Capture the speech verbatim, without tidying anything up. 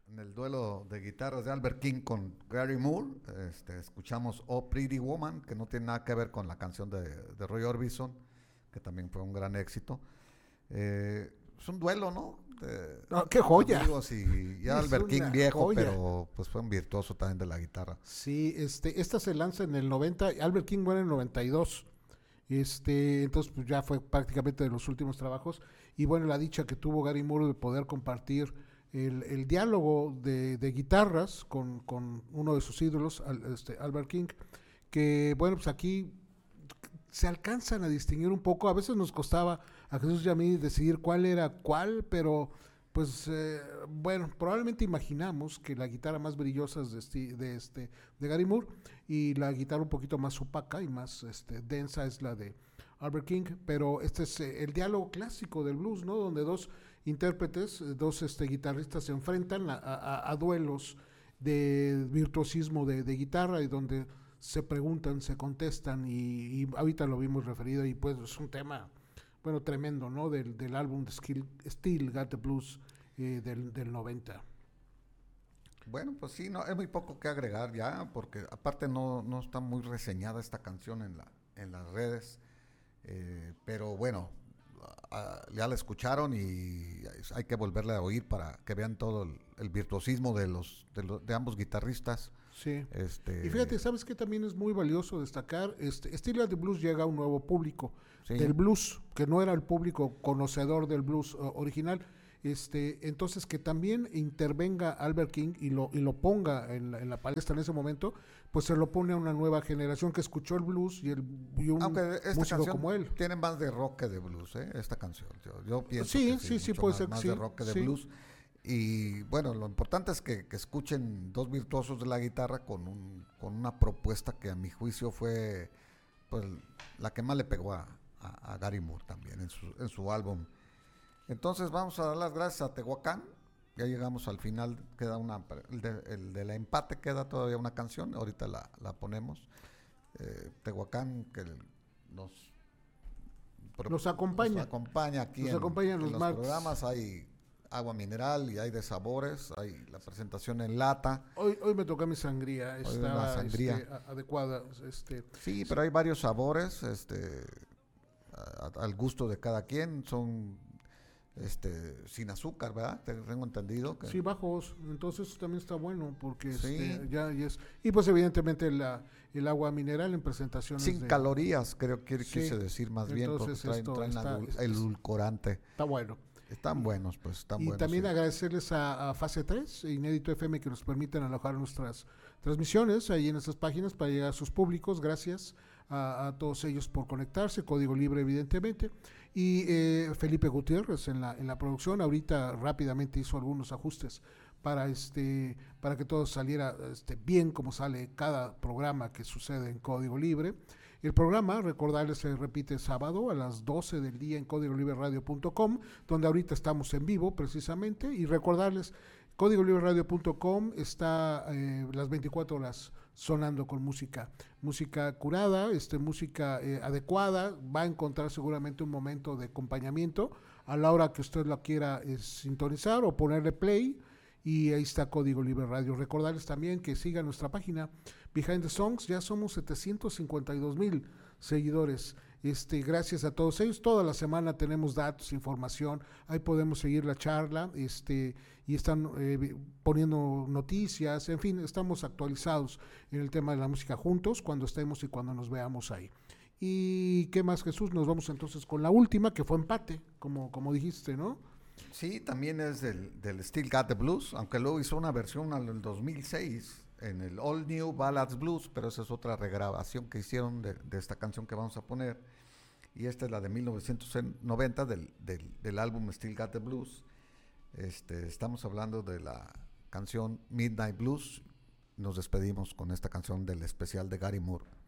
en el duelo de guitarras de Albert King con Gary Moore. Este, escuchamos Oh Pretty Woman, que no tiene nada que ver con la canción de, de Roy Orbison, que también fue un gran éxito. Eh, es un duelo, ¿no? De No, ¡qué joya! amigos y ya Es Albert King viejo, joya. pero pues fue un virtuoso también de la guitarra. Sí, este, esta se lanza en el noventa, Albert King muere en el noventa y dos. Este, entonces pues ya fue prácticamente de los últimos trabajos. Y bueno, la dicha que tuvo Gary Moore de poder compartir el, el diálogo de, de guitarras con, con uno de sus ídolos, al, este, Albert King, que bueno, pues aquí se alcanzan a distinguir un poco. A veces nos costaba a Jesús y a mí decidir cuál era cuál, pero pues eh, bueno, probablemente imaginamos que la guitarra más brillosa es de, este, de, este, de Gary Moore, y la guitarra un poquito más opaca y más este, densa es la de Albert King, pero este es eh, el diálogo clásico del blues, ¿no? Donde dos intérpretes, eh, dos este, guitarristas se enfrentan a, a, a duelos de virtuosismo de, de guitarra, y donde se preguntan, se contestan, y, y ahorita lo vimos referido, y pues es un tema, bueno, tremendo, ¿no? Del, del álbum de Still, Still Got the Blues eh, del, del noventa. Bueno, pues sí, no, es muy poco que agregar ya, porque aparte no, no está muy reseñada esta canción en, la, en las redes, eh, pero bueno, a, ya la escucharon y hay que volverla a oír para que vean todo el, el virtuosismo de, los, de, los, de ambos guitarristas. Sí. Este... Y fíjate, ¿sabes qué también es muy valioso destacar? Este, Still Got the Blues llega a un nuevo público sí. del blues, que no era el público conocedor del blues uh, original. Este, entonces que también intervenga Albert King y lo, y lo ponga en la, en la palestra en ese momento, pues se lo pone a una nueva generación que escuchó el blues y, el, y un Aunque esta músico como él. Tiene más de rock que de blues, ¿eh? Esta canción. Yo, yo pienso sí, que sí, sí, sí, mucho puede más, ser, más sí, de rock que de sí. blues. Y bueno, lo importante es que, que escuchen dos virtuosos de la guitarra con, un, con una propuesta que a mi juicio fue pues la que más le pegó a, a, a Gary Moore también en su, en su álbum. Entonces vamos a dar las gracias a Tehuacán. Ya llegamos al final, queda una, el de, el de la empate queda todavía una canción, ahorita la, la ponemos. Eh, Tehuacán que nos, nos acompaña. Nos acompaña aquí nos en, acompaña en los, los programas, hay agua mineral y hay de sabores, hay la presentación en lata. Hoy, hoy me toca mi sangría, estaba sangría. Este, adecuada. Este, sí, pero hay varios sabores, este, a, a, al gusto de cada quien, son este sin azúcar, ¿verdad? Tengo entendido. Que... Sí, bajos, entonces eso también está bueno, porque sí. este, ya, ya es... Y pues evidentemente la, el agua mineral en presentaciones sin de... calorías, creo que sí. quise decir más entonces bien, porque traen, traen está, el edulcorante. Está bueno. Están buenos, pues están y buenos. Y también sí. agradecerles a, a Fase tres, Inédito F M, que nos permiten alojar nuestras transmisiones ahí en esas páginas para llegar a sus públicos. Gracias a, a todos ellos por conectarse, Código Libre evidentemente. Y eh, Felipe Gutiérrez en la, en la producción, ahorita rápidamente hizo algunos ajustes para este para que todo saliera este, bien como sale cada programa que sucede en Código Libre. El programa, recordarles, se repite sábado a las doce del día en código libre radio punto com, donde ahorita estamos en vivo precisamente, y recordarles, código libre radio punto com está eh, las veinticuatro horas sonando con música, música curada, este, música eh, adecuada. Va a encontrar seguramente un momento de acompañamiento a la hora que usted la quiera eh, sintonizar o ponerle play, y ahí está Código Libre Radio. Recordarles también que sigan nuestra página Behind the Songs, ya somos setecientos cincuenta y dos mil seguidores. Este, gracias a todos ellos, toda la semana tenemos datos, información, ahí podemos seguir la charla, este, y están eh, poniendo noticias, en fin, estamos actualizados en el tema de la música juntos, cuando estemos y cuando nos veamos ahí. ¿Y qué más, Jesús? Nos vamos entonces con la última, que fue empate, como, como dijiste, ¿no? Sí, también es del, del Still Got the Blues, aunque luego hizo una versión en el dos mil seis en el All New Ballads Blues, pero esa es otra regrabación que hicieron de, de esta canción que vamos a poner, y esta es la de mil novecientos noventa del, del, del álbum Still Got the Blues. Este, estamos hablando de la canción Midnight Blues. Nos despedimos con esta canción del especial de Gary Moore.